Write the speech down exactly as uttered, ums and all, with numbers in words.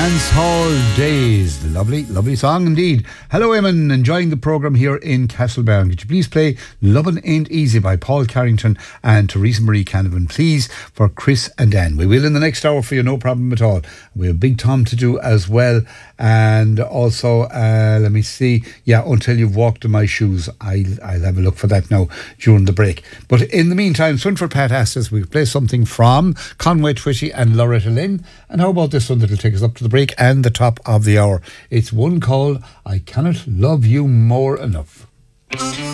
Dance Hall Days. Lovely, lovely song indeed. Hello, Eamon. Enjoying the programme here in Castlebarron. Could you please play Lovin' Ain't Easy by Paul Carrington and Teresa Marie Canavan, please, for Chris and Dan. We will in the next hour for you, no problem at all. We have Big Tom to do as well. And also, uh, let me see. Yeah, Until You've Walked in My Shoes. I'll, I'll have a look for that now during the break. But in the meantime, Swinford Pat asked us we play something from Conway Twitty and Loretta Lynn. And how about this one that'll take us up to the break and the top of the hour? It's one called I Cannot Love You More Enough.